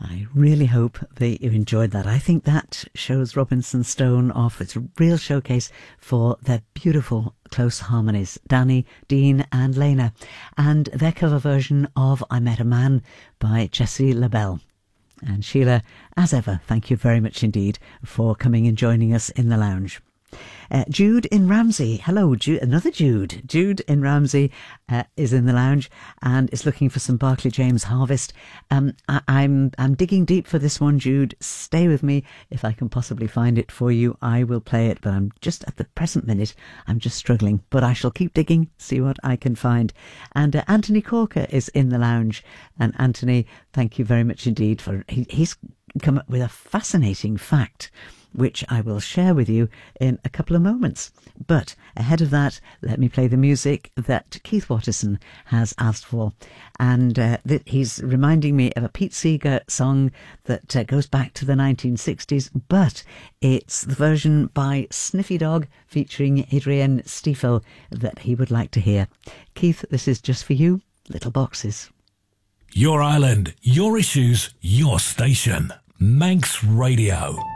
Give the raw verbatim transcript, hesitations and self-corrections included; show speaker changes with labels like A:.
A: I really hope that you enjoyed that. I think that shows Robinson Stone off. It's a real showcase for their beautiful close harmonies, Danny, Dean and Lena, and their cover version of I Met a Man by Jessie LaBelle. And Sheila, as ever, thank you very much indeed for coming and joining us in the lounge. Uh, Jude in Ramsey. Hello, Jude. Another Jude. Jude in Ramsey uh, is in the lounge and is looking for some Barclay James Harvest. Um, I, I'm I'm digging deep for this one, Jude. Stay with me. If I can possibly find it for you, I will play it. But I'm just at the present minute, I'm just struggling. But I shall keep digging, see what I can find. And uh, Anthony Corker is in the lounge. And Anthony, thank you very much indeed for he, he's come up with a fascinating fact, which I will share with you in a couple of moments. But ahead of that, let me play the music that Keith Watterson has asked for. And uh, th- he's reminding me of a Pete Seeger song that uh, goes back to the nineteen sixties, but it's the version by Sniffy Dog featuring Adrienne Stiefel that he would like to hear. Keith, this is just for you, Little Boxes.
B: Your island, your issues, your station. Manx Radio.